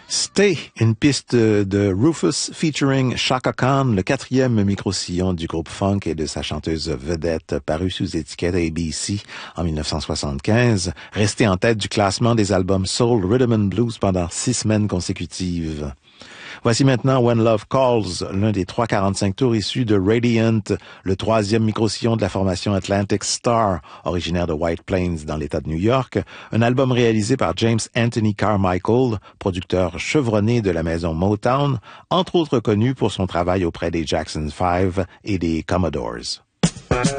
Stay, une piste de Rufus featuring Chaka Khan, le quatrième micro-sillon du groupe funk et de sa chanteuse vedette, paru sous étiquette ABC en 1975, resté en tête du classement des albums Soul, Rhythm and Blues pendant 6 semaines consécutives. Voici maintenant When Love Calls, l'un des 345 tours issus de Radiant, le troisième micro-sillon de la formation Atlantic Star, originaire de White Plains dans l'État de New York, un album réalisé par James Anthony Carmichael, producteur chevronné de la maison Motown, entre autres connu pour son travail auprès des Jackson 5 et des Commodores.